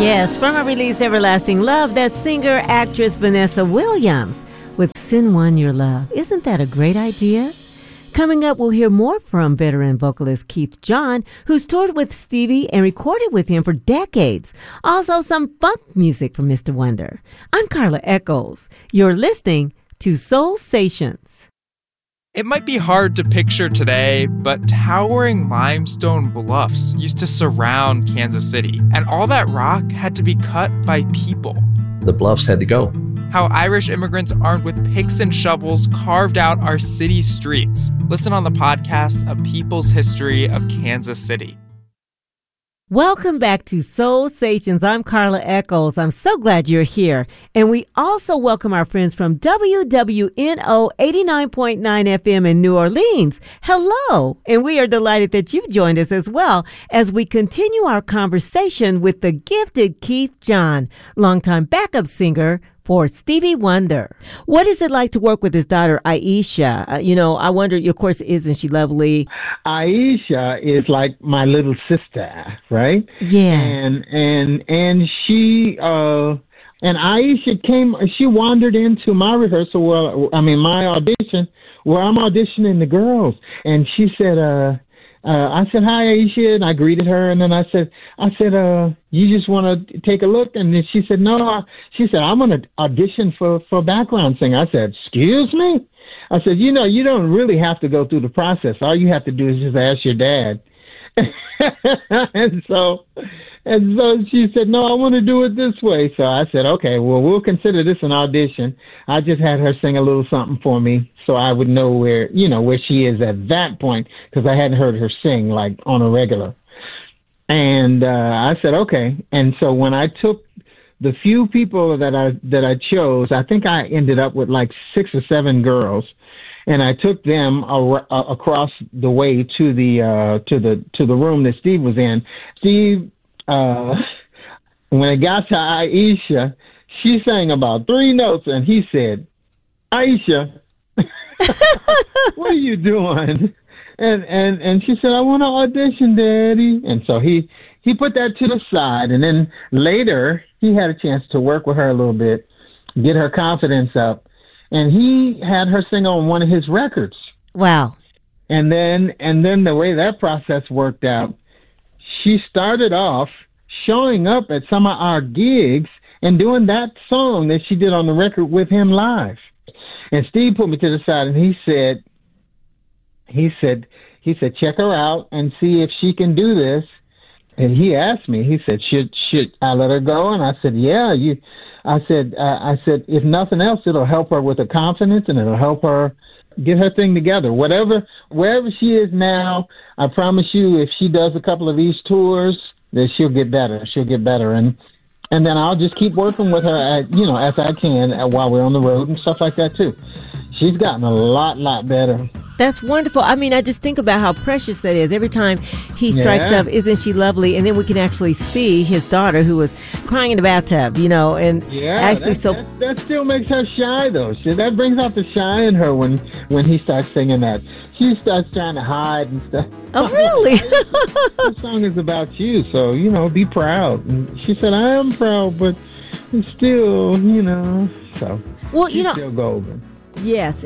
Yes, from her release Everlasting Love, that's singer-actress Vanessa Williams with Send One Your Love. Isn't that a great idea? Coming up, we'll hear more from veteran vocalist Keith John, who's toured with Stevie and recorded with him for decades. Also, some funk music from Mr. Wonder. I'm Carla Echols. You're listening to Soul Stations. It might be hard to picture today, but towering limestone bluffs used to surround Kansas City, and all that rock had to be cut by people. The bluffs had to go. How Irish immigrants armed with picks and shovels carved out our city's streets. Listen on the podcast, A People's History of Kansas City. Welcome back to Soul Stations. I'm Carla Echols. I'm so glad you're here. And we also welcome our friends from WWNO 89.9 FM in New Orleans. Hello. And we are delighted that you've joined us as well as we continue our conversation with the gifted Keith John, longtime backup singer for Stevie Wonder. What is it like to work with his daughter, Aisha? I wonder, of course, isn't she lovely? Aisha is like my little sister, right? Yes. And she, and Aisha she wandered into my rehearsal, my audition, where I'm auditioning the girls. And she said, I said, hi, Aisha, and I greeted her, and then I said, you just want to take a look? And then she said, no. She said, I'm going to audition for background singer. I said, excuse me? I said, you don't really have to go through the process. All you have to do is just ask your dad. and so she said, no, I want to do it this way. So I said, okay, well, we'll consider this an audition. I just had her sing a little something for me so I would know where she is at that point, because I hadn't heard her sing like on a regular. And I said, okay. And so when I took the few people that I chose, I think I ended up with like 6 or 7 girls. And I took them across the way to the room that Steve was in. Steve, when it got to Aisha, she sang about 3 notes, and he said, Aisha, what are you doing? And she said, I want to audition, Daddy. And so he put that to the side, and then later he had a chance to work with her a little bit, get her confidence up. And he had her sing on one of his records. Wow. And then the way that process worked out, she started off showing up at some of our gigs and doing that song that she did on the record with him live. And Steve put me to the side, and he said, check her out and see if she can do this. And he asked me, he said, should I let her go? And I said, yeah, I said, if nothing else, it'll help her with her confidence, and it'll help her get her thing together. Wherever she is now, I promise you, if she does a couple of these tours, that she'll get better. And then I'll just keep working with her, as I can while we're on the road and stuff like that too. She's gotten a lot better. That's wonderful. I mean, I just think about how precious that is. Every time he strikes up, isn't she lovely? And then we can actually see his daughter, who was crying in the bathtub, and actually that still makes her shy, though. That brings out the shy in her when he starts singing that. She starts trying to hide and stuff. Oh, really? The song is about you, so, be proud. And she said, I am proud, but it's still, so. Well, she's still golden. Yes.